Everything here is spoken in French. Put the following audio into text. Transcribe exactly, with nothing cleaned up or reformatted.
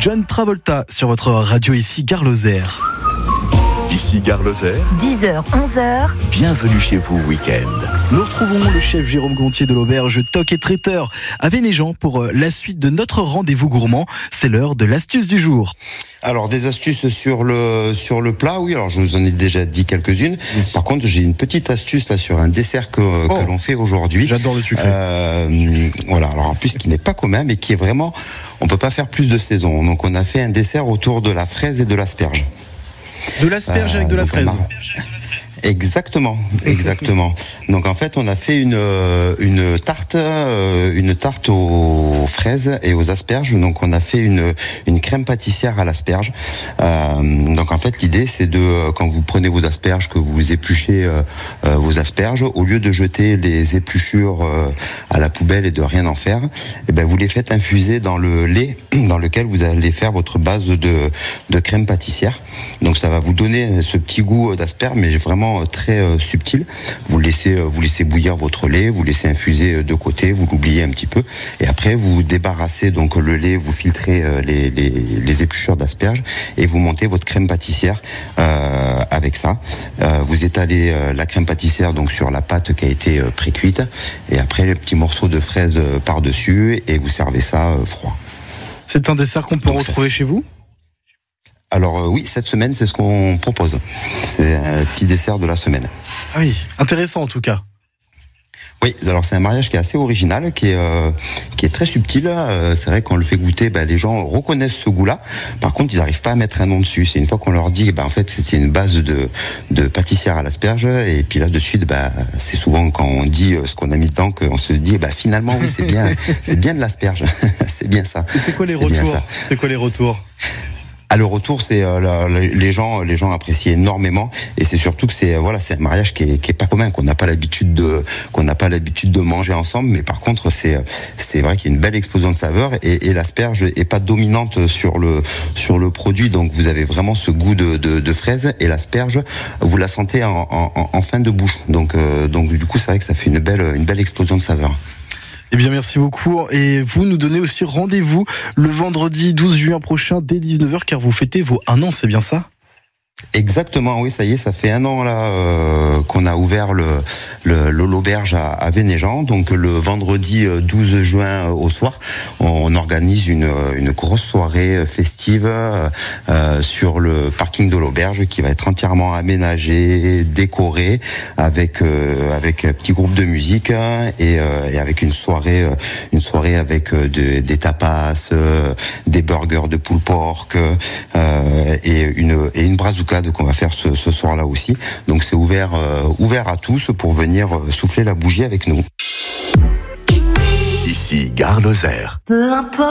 John Travolta sur votre radio ici Gare Lozère. Ici Gare Lozère, dix heures, onze heures. Bienvenue chez vous week-end. Nous retrouvons le chef Jérôme Gontier de l'auberge Toc et Traiteur à Vénéjean pour la suite de notre rendez-vous gourmand. C'est l'heure de l'astuce du jour. Alors des astuces sur le sur le plat, oui. Alors je vous en ai déjà dit quelques-unes. Oui. Par contre, j'ai une petite astuce là sur un dessert que, oh, que l'on fait aujourd'hui. J'adore le sucré. Euh, voilà. Alors en plus, qui n'est pas commun, mais qui est vraiment, on peut pas faire plus de saison. Donc on a fait un dessert autour de la fraise et de l'asperge. De l'asperge euh, avec de la fraise. Exactement, exactement. Donc en fait, on a fait une une tarte, une tarte aux fraises et aux asperges. Donc on a fait une une crème pâtissière à l'asperge. Euh, donc en fait, l'idée c'est de, quand vous prenez vos asperges, que vous épluchez euh, vos asperges, au lieu de jeter les épluchures euh, à la poubelle et de rien en faire, eh ben vous les faites infuser dans le lait dans lequel vous allez faire votre base de de crème pâtissière. Donc ça va vous donner ce petit goût d'asperge, mais vraiment très euh, subtil. Vous laissez euh, vous laissez bouillir votre lait, vous laissez infuser de côté, vous l'oubliez un petit peu, et après vous débarrassez donc le lait, vous filtrez euh, les, les les épluchures d'asperges et vous montez votre crème pâtissière euh, avec ça. Euh, vous étalez euh, la crème pâtissière donc sur la pâte qui a été euh, pré-cuite, et après les petits morceaux de fraises euh, par dessus, et vous servez ça euh, froid. C'est un dessert qu'on peut donc retrouver ça... chez vous? Alors euh, oui, cette semaine, c'est ce qu'on propose. C'est un petit dessert de la semaine. Ah oui, intéressant en tout cas. Oui, alors c'est un mariage qui est assez original, qui est euh, qui est très subtil. Euh, c'est vrai qu'on le fait goûter, ben, les gens reconnaissent ce goût-là. Par contre, ils n'arrivent pas à mettre un nom dessus. C'est une fois qu'on leur dit, ben, en fait, c'était une base de de pâtissière à l'asperge, et puis là de suite, ben, c'est souvent quand on dit ce qu'on a mis dedans qu'on se dit, ben, finalement, oui, c'est bien, c'est bien de l'asperge. C'est bien ça. Et c'est quoi les c'est retours C'est quoi les retours À le retour, c'est euh, la, les gens, les gens apprécient énormément, et c'est surtout que c'est voilà, c'est un mariage qui est, qui est pas commun, qu'on n'a pas l'habitude de, qu'on n'a pas l'habitude de manger ensemble. Mais par contre, c'est c'est vrai qu'il y a une belle explosion de saveurs, et, et l'asperge est pas dominante sur le sur le produit, donc vous avez vraiment ce goût de de, de fraise, et l'asperge, vous la sentez en, en, en fin de bouche. Donc euh, donc du coup, c'est vrai que ça fait une belle une belle explosion de saveurs. Eh bien, merci beaucoup. Et vous nous donnez aussi rendez-vous le vendredi douze juin prochain dès dix-neuf heures, car vous fêtez vos un an, c'est bien ça? Exactement, oui, ça y est, ça fait un an là euh, qu'on a ouvert le, le, le l'auberge à, à Vénéjean. Donc le vendredi douze juin au soir, on organise une, une grosse soirée festive euh, sur le parking de l'auberge, qui va être entièrement aménagé, décoré, avec euh, avec un petit groupe de musique, et, euh, et avec une soirée une soirée avec de, des tapas, euh, des burgers de pulled pork, euh, et une et une brazuca qu'on va faire ce, ce soir-là aussi. Donc c'est ouvert euh, ouvert à tous pour venir euh, souffler la bougie avec nous. Ici Gare Lozère. Peu importe.